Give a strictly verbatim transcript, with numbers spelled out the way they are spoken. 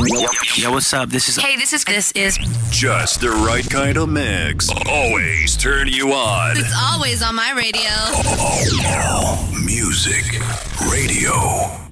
Yo, what's up? This is... Hey, this is... This is... Just the right kind of mix. Always turn you on. It's always on my radio. Music Radio.